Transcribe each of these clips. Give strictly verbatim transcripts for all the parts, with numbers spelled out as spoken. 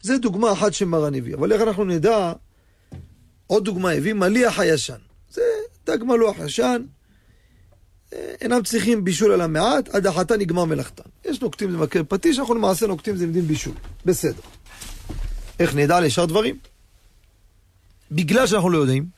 זה דוגמה אחת שמרן הביא. אבל איך אנחנו נדע, עוד דוגמה הביא, מליח הישן. זה דג מלוח ישן, אינם צריכים בישול על המעט, עד החתה נגמר מלאכתן. יש נוקטים זה מקל פטיש, אנחנו למעשה נוקטים זה מדין בישול. בסדר. איך נדע לשאר דברים? בגלל שאנחנו לא יודעים,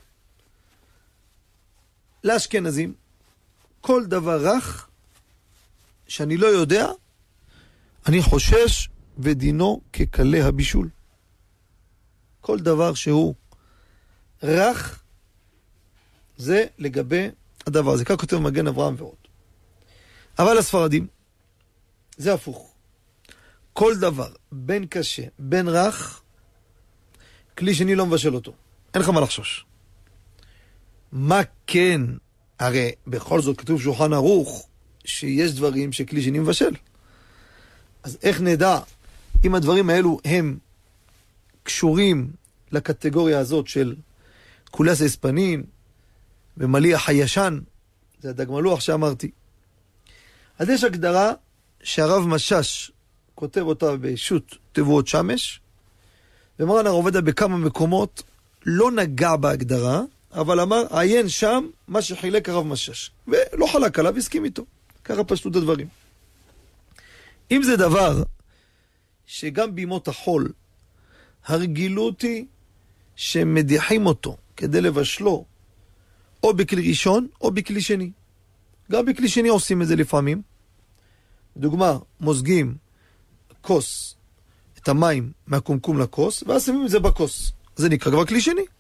לאשכנזים, כל דבר רך שאני לא יודע, אני חושש ודינו כקלה הבישול. כל דבר שהוא רך, זה לגבי הדבר הזה. כך כותב מגן אברהם ועוד. אבל הספרדים, זה הפוך. כל דבר, בין קשה, בין רך, כלי שני לא מבשל אותו. אין לך מה לחשוש. מה כן? הרי בכל זאת כתוב שולחן ערוך, שיש דברים שכלי שני מבשל. אז איך נדע אם הדברים האלו הם קשורים לקטגוריה הזאת של קולס אספנין ומליח הישן, זה הדג מלוח שאמרתי. אז יש הגדרה שהרב משש כותב אותה בשו"ת תבואות שמש, ומרן הרב עובדיה בכמה מקומות לא נגע בהגדרה, אבל אמר, עיין שם מה שחילק הרב משש. ולא חלק עליו, הסכים איתו. ככה פשטות הדברים. אם זה דבר שגם בימות החול, הרגילות היא שמדיחים אותו כדי לבשלו, או בכלי ראשון או בכלי שני. גם בכלי שני עושים את זה לפעמים. דוגמה, מוזגים כוס, את המים מהקומקום לכוס, ואז שמים את זה בכוס. זה נקרא כבר כלי שני.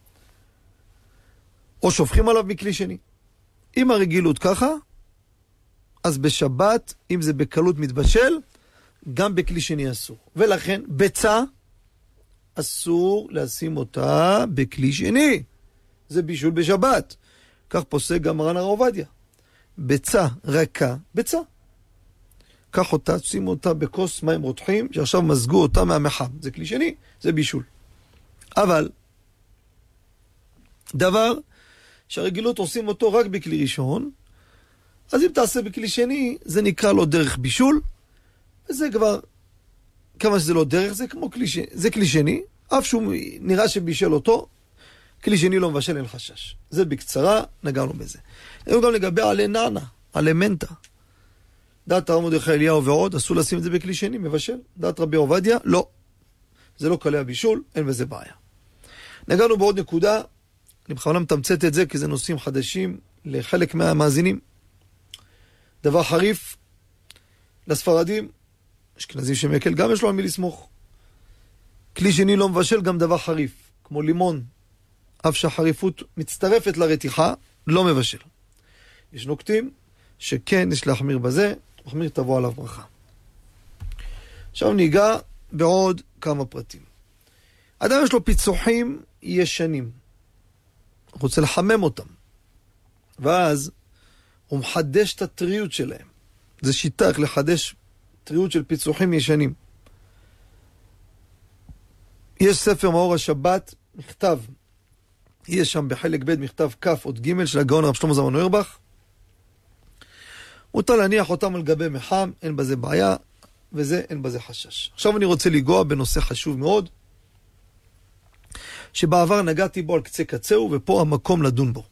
או שופכים עליו מכלי שני. אם הרגילות ככה, אז בשבת, אם זה בקלות מתבשל, גם בכלי שני אסור. ולכן, ביצה, אסור לשים אותה בכלי שני. זה בישול בשבת. כך פוסק גם מרן הרב עובדיה. ביצה רכה, ביצה. קח אותה, שימו אותה בכוס מים רותחים, שעכשיו מזגו אותה מהמחם. זה כלי שני, זה בישול. אבל, דבר שהרגילות עושים אותו רק בכלי ראשון, אז אם תעשה בכלי שני, זה נקרא לו דרך בישול, וזה כבר, כמה שזה לא דרך, זה כמו כלי שני, זה כלי שני, אף שהוא נראה שבישל אותו, כלי שני לא מבשל, אין חשש. זה בקצרה, נגענו בזה. נגענו גם לגבי עלי נענה, עלי מנטה. דעת הרב מרדכי אליהו ועוד, אסור לשים את זה בכלי שני, מבשל. דעת רבי עובדיה, לא. זה לא קלה הבישול, אין בזה בעיה. נגענו בעוד נקודה, אני בכוונה מתמצת את זה, כי זה נושאים חדשים לחלק מהמאזינים. דבר חריף, לספרדים, אשכנזים שמקל, גם יש לו על מי לסמוך. כלי שני לא מבשל, גם דבר חריף, כמו לימון, אף שהחריפות מצטרפת לרתיחה, לא מבשל. יש נוקטים שכן יש להחמיר בזה, מחמיר תבוא עליו ברכה. עכשיו ניגע בעוד כמה פרטים. אדם יש לו פיצוחים ישנים, הוא רוצה לחמם אותם, ואז הוא מחדש את הטריות שלהם. זה שיטה איך לחדש טריות של פיצוחים ישנים. יש ספר מאור השבת, מכתב, יש שם בחלק ב' מכתב כ' עוד ג' של הגאון הרב שלמה זלמן אוירבך. מותר להניח אותם על גבי מחם, אין בזה בעיה, וזה אין בזה חשש. עכשיו אני רוצה לגוע בנושא חשוב מאוד, שבעבר נגעתי בו על קצה קצהו, ופה המקום לדון בו.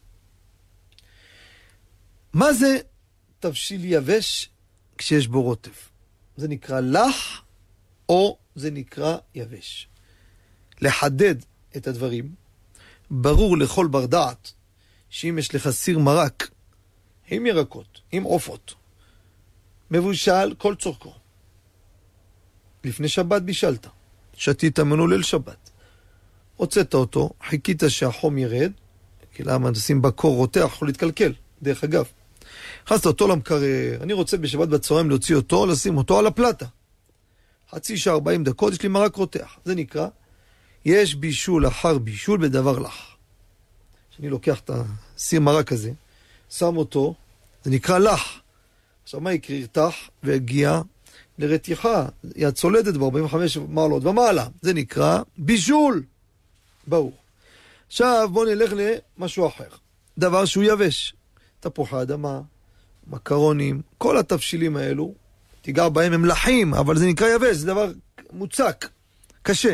מה זה תבשיל יבש כשיש בו רוטב? זה נקרא לח, או זה נקרא יבש. לחדד את הדברים, ברור לכל בר דעת, שאם יש לך סיר מרק, עם ירקות, עם עופות, מבושל כל צורכו. לפני שבת בישלת, שתית ממנו ליל שבת. הוצאת אותו, חיכית שהחום ירד, כי למה נשים בקור רותח, יכול להתקלקל, דרך אגב. הכנסת אותו למקרר, אני רוצה בשבת בצהריים להוציא אותו, לשים אותו על הפלטה. חצי שעה ארבעים דקות, יש לי מרק רותח. זה נקרא, יש בישול אחר בישול בדבר לח. כשאני לוקח את הסיר מרק הזה, שם אותו, זה נקרא לח. עכשיו מה יקרה? ירתח והגיע לרתיחה, היא הצולדת ב-ארבעים וחמש מעלות ומעלה. זה נקרא בישול. ברור. עכשיו בואו נלך למשהו אחר. דבר שהוא יבש. תפוחי אדמה, מקרונים, כל התבשילים האלו, תיגע בהם הם לחים, אבל זה נקרא יבש, זה דבר מוצק, קשה.